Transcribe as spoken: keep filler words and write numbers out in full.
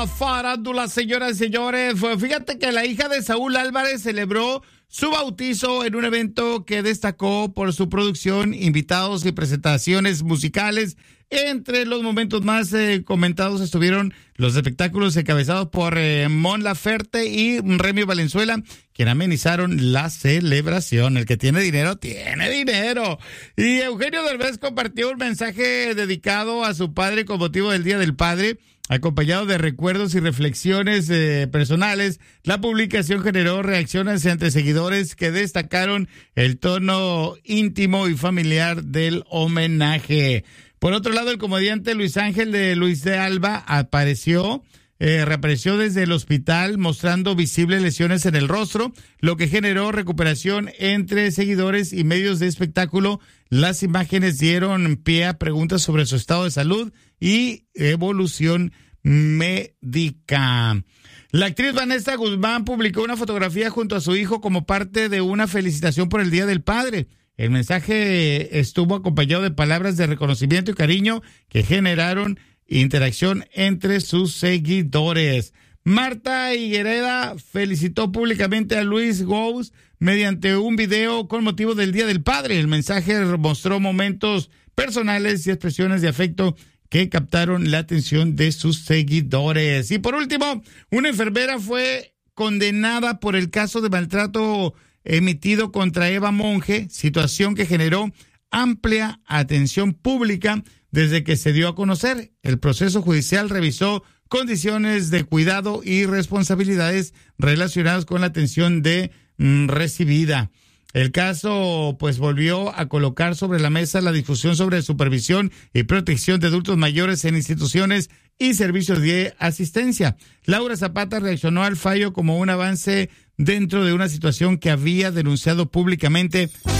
la farándula, señoras y señores. Fíjate que la hija de Saúl Álvarez celebró su bautizo en un evento que destacó por su producción, invitados y presentaciones musicales. Entre los momentos más eh, comentados estuvieron los espectáculos encabezados por eh, Mon Laferte y Remy Valenzuela, quien amenizaron la celebración. El que tiene dinero, tiene dinero. Y Eugenio Derbez compartió un mensaje dedicado a su padre con motivo del Día del Padre, acompañado de recuerdos y reflexiones eh, personales. La publicación generó reacciones entre seguidores que destacaron el tono íntimo y familiar del homenaje. Por otro lado, el comediante Luis Ángel de Luis de Alba apareció, eh, reapareció desde el hospital mostrando visibles lesiones en el rostro, lo que generó recuperación entre seguidores y medios de espectáculo. Las imágenes dieron pie a preguntas sobre su estado de salud y evolución médica. La actriz Vanessa Guzmán publicó una fotografía junto a su hijo como parte de una felicitación por el Día del Padre. El mensaje estuvo acompañado de palabras de reconocimiento y cariño que generaron interacción entre sus seguidores. Marta Higuereda felicitó públicamente a Luis Gous mediante un video con motivo del Día del Padre. El mensaje mostró momentos personales y expresiones de afecto que captaron la atención de sus seguidores. Y por último, una enfermera fue condenada por el caso de maltrato emitido contra Eva Monge, situación que generó amplia atención pública desde que se dio a conocer. El proceso judicial revisó condiciones de cuidado y responsabilidades relacionadas con la atención de mm, recibida. El caso, pues, volvió a colocar sobre la mesa la discusión sobre supervisión y protección de adultos mayores en instituciones y servicios de asistencia. Laura Zapata reaccionó al fallo como un avance dentro de una situación que había denunciado públicamente